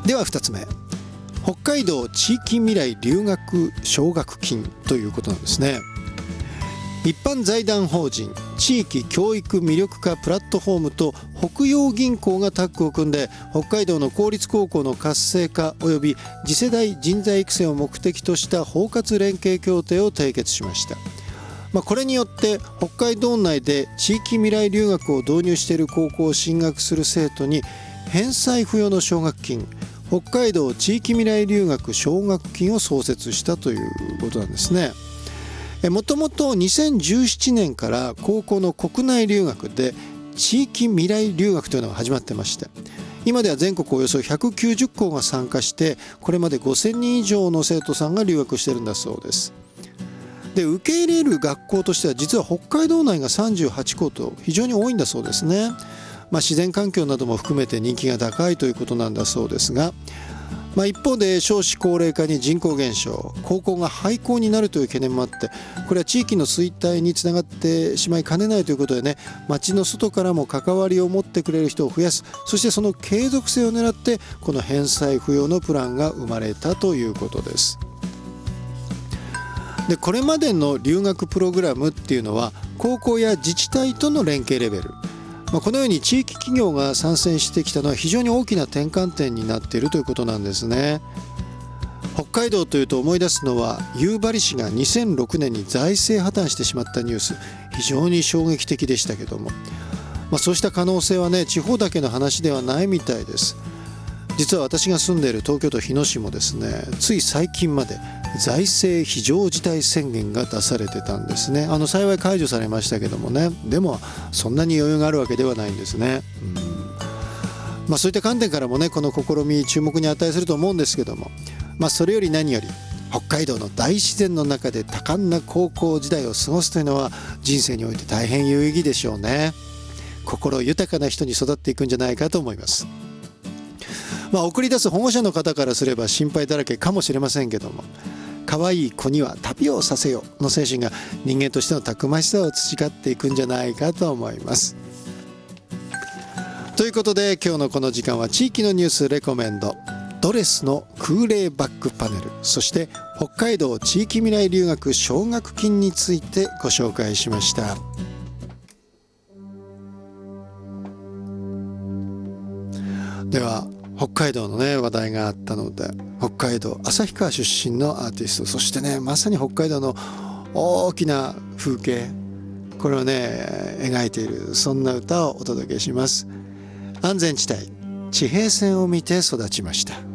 では2つ目、北海道地域未来留学奨学金ということなんですね。一般財団法人地域教育魅力化プラットフォームと北洋銀行がタッグを組んで、北海道の公立高校の活性化及び次世代人材育成を目的とした包括連携協定を締結しました。これによって北海道内で地域未来留学を導入している高校を進学する生徒に返済不要の奨学金、北海道地域未来留学奨学金を創設したということなんですね。もともと2017年から高校の国内留学で地域未来留学というのが始まってまして、今では全国およそ190校が参加して、これまで5000人以上の生徒さんが留学しているんだそうです。で、受け入れる学校としては実は北海道内が38校と非常に多いんだそうですね。自然環境なども含めて人気が高いということなんだそうですが、一方で少子高齢化に人口減少、高校が廃校になるという懸念もあって、これは地域の衰退につながってしまいかねないということでね、町の外からも関わりを持ってくれる人を増やす、そしてその継続性を狙ってこの返済不要のプランが生まれたということです。で、これまでの留学プログラムっていうのは高校や自治体との連携レベル、このように地域企業が参戦してきたのは非常に大きな転換点になっているということなんですね。北海道というと思い出すのは夕張市が2006年に財政破綻してしまったニュース、非常に衝撃的でしたけども、そうした可能性はね、地方だけの話ではないみたいです。実は私が住んでいる東京都日野市もですね、つい最近まで財政非常事態宣言が出されてたんですね。幸い解除されましたけどもね、でもそんなに余裕があるわけではないんですね。そういった観点からもね、この試み注目に値すると思うんですけども、それより何より北海道の大自然の中で多感な高校時代を過ごすというのは人生において大変有意義でしょうね。心豊かな人に育っていくんじゃないかと思います。送り出す保護者の方からすれば心配だらけかもしれませんけども、可愛い子には旅をさせよの精神が人間としてのたくましさを培っていくんじゃないかと思います。ということで今日のこの時間は地域のニュースレコメンド、ドレスの空冷バックパネル、そして北海道地域未来留学奨学金についてご紹介しました。では北海道のね話題があったので、北海道旭川出身のアーティスト、そしてねまさに北海道の大きな風景、これをね描いている、そんな歌をお届けします。安全地帯地平線を見て育ちました。